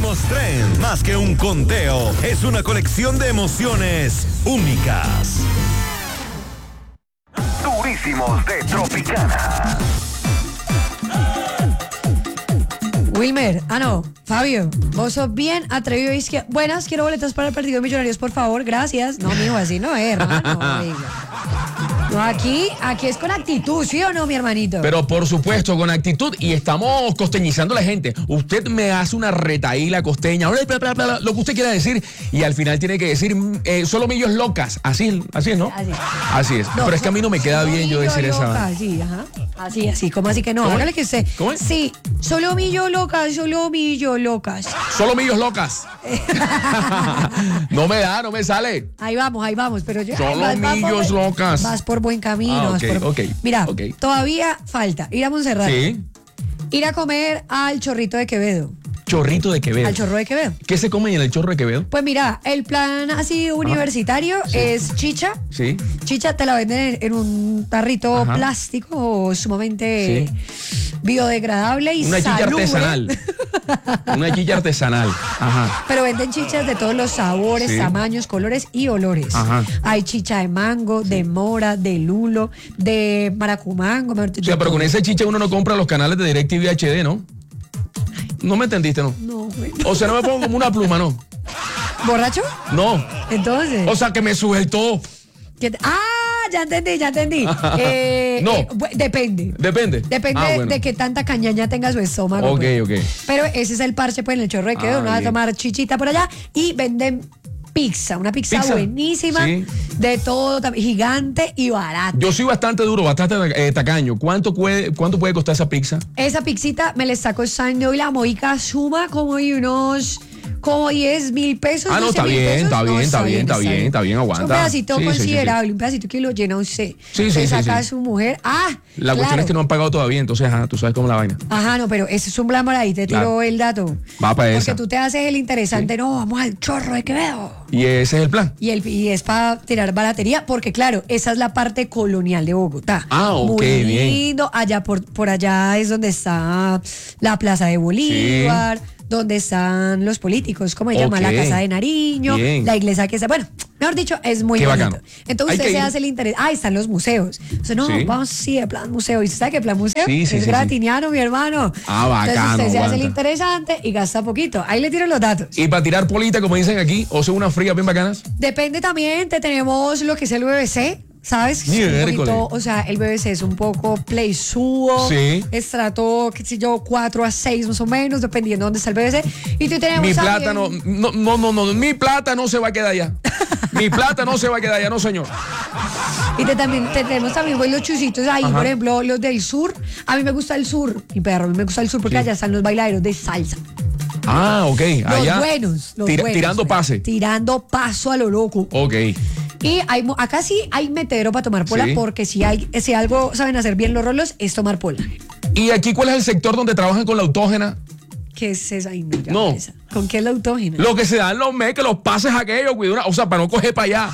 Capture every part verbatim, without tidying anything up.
Durísimos Trend, más que un conteo, es una colección de emociones únicas. Durísimos de Tropicana. Wilmer, ah no, Fabio, vos sos bien atrevido. Y es que, buenas, quiero boletas para el partido de Millonarios, por favor, gracias. No, mijo, así no es, hermano. No, aquí, aquí es con actitud, ¿sí o no, mi hermanito? Pero por supuesto, con actitud, y estamos costeñizando a la gente. Usted me hace una retaíla costeña, bla, bla, bla, bla, lo que usted quiera decir, y al final tiene que decir eh, solo millos locas. Así, así es, ¿no? Así, así es. no, pero es que a mí no me queda bien yo decir loca, esa. Sí, ajá. Así, así, ¿cómo así que no? ¿Cómo Hágale es? que usted. ¿Cómo es? Sí, solo millo locas, solo millo locas. Solo millos locas. No me da, no me sale. Ahí vamos, ahí vamos, pero yo. Solo vas, vas, millos vas, locas. Vas por buen camino. Ah, vas ok, por... ok, Mira, ok. todavía falta ir a Montserrat. Sí. Ir a comer al Chorrito de Quevedo. Chorrito de Quevedo. Al Chorro de Quevedo. ¿Qué se come en el Chorro de Quevedo? Pues mira, el plan así universitario Sí. es chicha. Sí. Chicha te la venden en, en un tarrito Ajá. plástico sumamente biodegradable y Una chicha salubre. artesanal. Una chicha artesanal. Ajá. Pero venden chichas de todos los sabores, Sí. tamaños, colores y olores. Ajá. Hay chicha de mango, de mora, de lulo, de maracumango. O sea, pero con esa chicha uno no compra los canales de DirecTV H D, ¿no? No me entendiste, ¿no? No, güey. O sea, no me pongo como una pluma, ¿no? ¿Borracho? No. Entonces. O sea, que me sueltó. ¿qué te- Ah, ya entendí, ya entendí. Eh, No. eh, bu- depende. Depende. Depende Ah, bueno. de que tanta cañaña tenga su estómago. Ok, pues. ok. Pero ese es el parche, pues, en el Chorro de Quevedo. Ah, Uno va a bien. tomar chichita por allá y venden pizza. Una pizza, Pizza. buenísima. Sí. De todo, tam- gigante y barata. Yo soy bastante duro, bastante eh, tacaño. ¿Cuánto puede, ¿Cuánto puede costar esa pizza? Esa pizzita me la está costando y la moica suma como de unos como diez mil pesos. Ah, no, doce está mil bien, pesos. está bien, está bien, está bien, está bien, aguanta. Es un pedacito Sí, sí, sí, sí. considerable, un pedacito que lo llena usted. Sí, sí, Se sí, saca sí. a su mujer. Ah, La cuestión claro. es que no han pagado todavía, entonces, ajá, tú sabes cómo es la vaina. Ajá, no, pero ese es un blamor ahí, te tiro Claro. el dato. Va para Porque esa. tú te haces el interesante, no, vamos al Chorro de Quevedo. Y ese es el plan. Y, el, y es para tirar baratería, porque claro, esa es la parte colonial de Bogotá. Ah, ok, Muy bien. lindo. Allá por, por allá es donde está la Plaza de Bolívar, donde están los políticos, ¿cómo se llama? Ok. La Casa de Nariño, Bien. la iglesia que está. Bueno, mejor dicho, es muy Qué bonito. bacano. Entonces Hay que usted se ir. hace el interés. Ah, están los museos. O sea, no, Sí. vamos sí, de plan museo. ¿Y usted sabe qué plan museo? Sí, sí, es sí, gratiniano, mi hermano. Ah, bacano, Entonces usted se hace el aguanta. interesante y gasta poquito. Ahí le tiro los datos. Y para tirar polita, como dicen aquí, o sea, unas frías bien bacanas. Depende también, te tenemos lo que es el B B C, ¿sabes? Es un Miércoles. poquito, o sea, el B B C es un poco playsudo, Sí. estrato, qué sé yo, cuatro a seis más o menos, dependiendo de dónde está el B B C. Y tú tenemos Mi también- plata no, no, no, no, no, mi plata no se va a quedar allá. Mi plata no se va a quedar allá, no, señor. Y te, también, te tenemos también pues, los chusitos ahí, Ajá. por ejemplo, los del sur. A mí me gusta el sur, mi perro, a mí me gusta el sur porque Sí. allá están los bailaderos de salsa. Ah, ok. Los Allá. buenos, los tira- buenos, tirando pues. pase. Tirando paso a lo loco. Ok. Y hay, mo- acá sí hay metedero para tomar pola, Sí. porque si hay, si algo saben hacer bien los rolos es tomar pola. ¿Y aquí cuál es el sector donde trabajan con la autógena? ¿Qué es esa? Ay, no, ya No. esa. ¿Con qué es la autógena? Lo que se dan los meses, los pases aquellos, cuidado, o sea, para no coger para allá.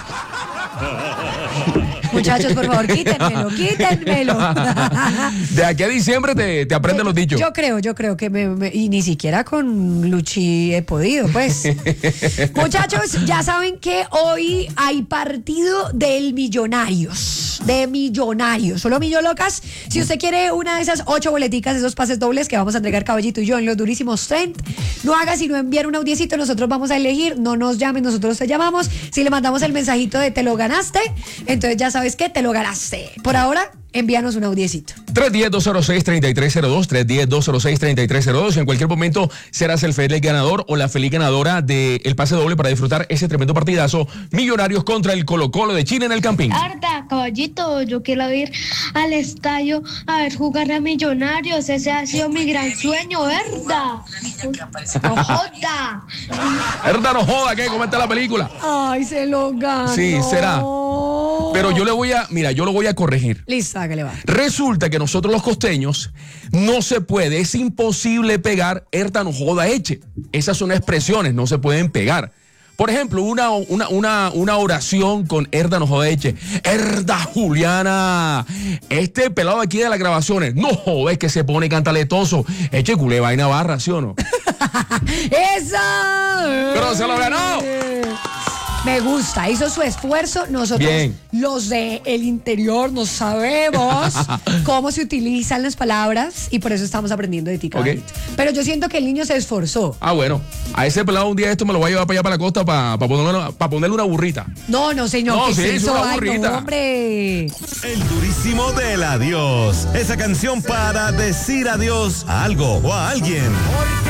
Muchachos, por favor, quítenmelo, quítenmelo. De aquí a diciembre te, te aprenden los dichos. Yo creo, yo creo que me, me- y ni siquiera con Luchi he podido, pues. Muchachos, ya saben que hoy hay partido del Millonarios, de Millonarios, solo Millo Locas. Si usted quiere una de esas ocho boleticas, esos pases dobles que vamos a entregar Caballito y yo en los durísimos trend, no haga sino enviar un audiecito, nosotros vamos a elegir, no nos llamen, nosotros te llamamos. Si le mandamos el mensajito de te lo ganaste, entonces ya sabes que te lo ganaste. Por ahora, envíanos un audiecito. tres uno cero, dos cero seis, tres tres cero dos, tres uno cero, dos cero seis, tres tres cero dos. En cualquier momento serás el feliz ganador o la feliz ganadora del pase doble para disfrutar ese tremendo partidazo. Millonarios contra el Colo-Colo de Chile en el Campín. Arda, caballito, yo quiero ir al estadio a ver jugar a Millonarios. Ese ha sido mi gran sueño, ¿verdad? No joda. Herda, no joda, ¿qué? ¿Cómo está la película? Ay, se lo ganó. Sí, será. Pero yo le voy a, mira, yo lo voy a corregir. Listo, hágale va. Resulta que nosotros los costeños no se puede, es imposible pegar Herda no joda eche. Esas son expresiones, no se pueden pegar. Por ejemplo, una, una, una, una oración con Herda no joda eche. Herda Juliana, este pelado aquí de las grabaciones, no jodes que se pone cantaletoso. Eche culé vaina barra, ¿sí o no? ¡Eso! Pero se lo ganó. Me gusta, hizo su esfuerzo. Nosotros, Bien. los de el interior, no sabemos cómo se utilizan las palabras y por eso estamos aprendiendo de ti, caballito. Ok. Pero yo siento que el niño se esforzó. Ah, bueno. A ese pelado un día esto me lo voy a llevar para allá para la costa para ponerle, pa ponerle una burrita. No, no, señor. No, ¿qué sí, es es eso? una Ay, burrita. no, hombre. El durísimo del adiós. Esa canción para decir adiós a algo o a alguien.